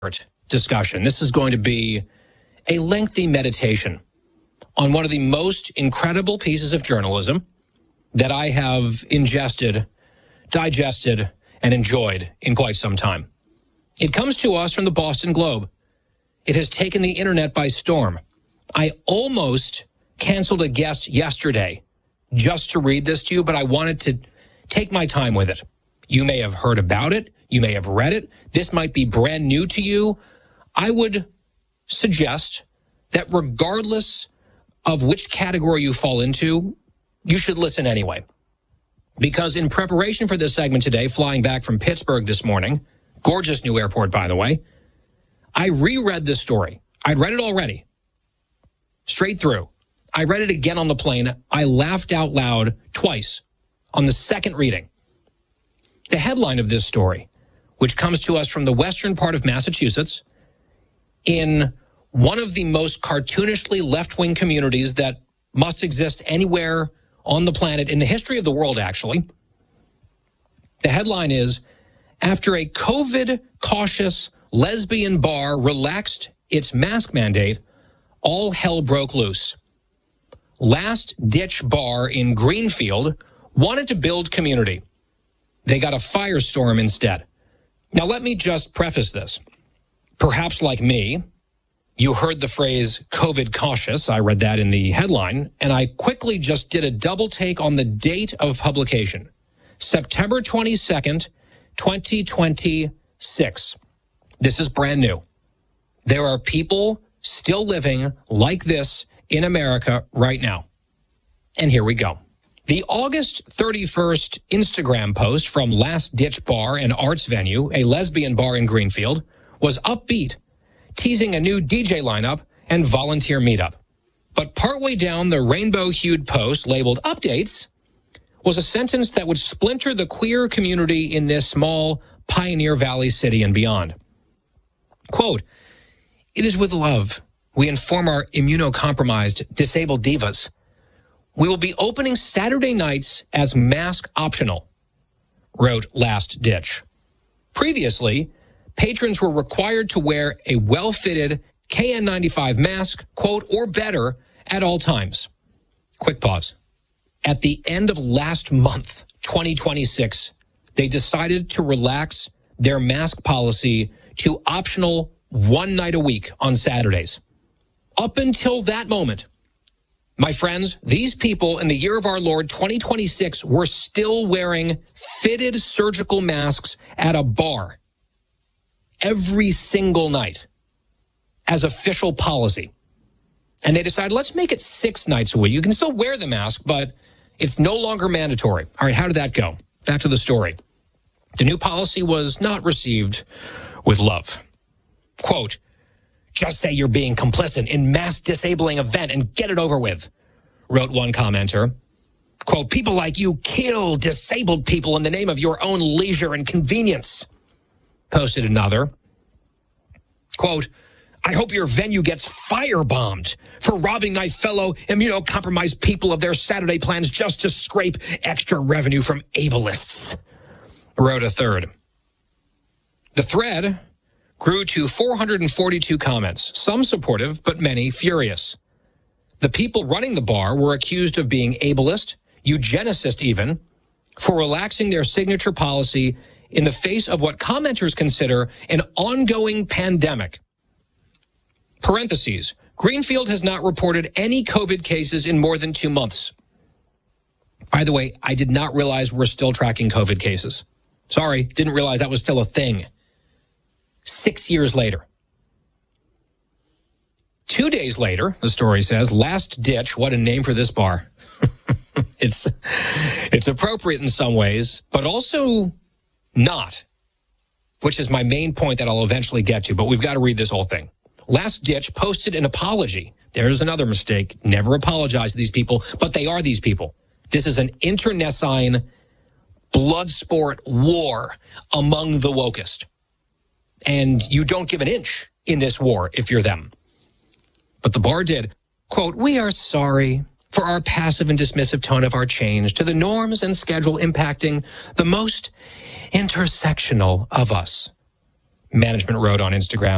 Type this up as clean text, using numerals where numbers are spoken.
discussion. This is going to be a lengthy meditation on one of the most incredible pieces of journalism that I have ingested, digested, and enjoyed in quite some time. It comes to us from the Boston Globe. It has taken the internet by storm. I almost canceled a guest yesterday just to read this to you, but I wanted to take my time with it. You may have heard about it. You may have read it. This might be brand new to you. I would suggest that regardless of which category you fall into, you should listen anyway. Because in preparation for this segment today, flying back from Pittsburgh this morning, gorgeous new airport, by the way, I reread this story. I'd read it already, straight through. I read it again on the plane. I laughed out loud twice on the second reading. The headline of this story, which comes to us from the western part of Massachusetts, in one of the most cartoonishly left-wing communities that must exist anywhere on the planet, in the history of the world, actually. The headline is, after a COVID-cautious lesbian bar relaxed its mask mandate, all hell broke loose. Last Ditch Bar in Greenfield wanted to build community. They got a firestorm instead. Now, let me just preface this. Perhaps like me, you heard the phrase COVID cautious. I read that in the headline, and I quickly just did a double take on the date of publication. September 22nd, 2026. This is brand new. There are people still living like this in America right now. And here we go. The August 31st Instagram post from Last Ditch Bar and Arts Venue, a lesbian bar in Greenfield, was upbeat, teasing a new DJ lineup and volunteer meetup. But partway down the rainbow-hued post labeled Updates was a sentence that would splinter the queer community in this small Pioneer Valley city and beyond. Quote, "It is with love we inform our immunocompromised, disabled divas. We will be opening Saturday nights as mask optional," wrote Last Ditch. Previously, patrons were required to wear a well-fitted KN95 mask, quote, or better at all times. Quick pause. At the end of last month, 2026, they decided to relax their mask policy to optional one night a week on Saturdays. Up until that moment, my friends, these people in the year of our Lord 2026 were still wearing fitted surgical masks at a bar every single night as official policy. And they decided, let's make it 6 nights a week. You can still wear the mask, but it's no longer mandatory. All right, how did that go? Back to the story. The new policy was not received with love. Quote, "Just say you're being complicit in mass disabling event and get it over with," wrote one commenter. Quote, "People like you kill disabled people in the name of your own leisure and convenience," posted another. Quote, "I hope your venue gets firebombed for robbing thy fellow immunocompromised people of their Saturday plans just to scrape extra revenue from ableists," wrote a third. The thread grew to 442 comments, some supportive, but many furious. The people running the bar were accused of being ableist, eugenicist even, for relaxing their signature policy in the face of what commenters consider an ongoing pandemic. Parentheses, Greenfield has not reported any COVID cases in more than 2 months. By the way, I did not realize we're still tracking COVID cases. Sorry, didn't realize that was still a thing. 6 years later. 2 days later, the story says, Last Ditch, what a name for this bar. It's appropriate in some ways, but also not, which is my main point that I'll eventually get to, but we've got to read this whole thing. Last Ditch posted an apology. There's another mistake. Never apologize to these people, but they are these people. This is an internecine blood sport war among the wokest. And you don't give an inch in this war if you're them. But the bar did. Quote, "We are sorry for our passive and dismissive tone of our change to the norms and schedule impacting the most intersectional of us," management wrote on Instagram.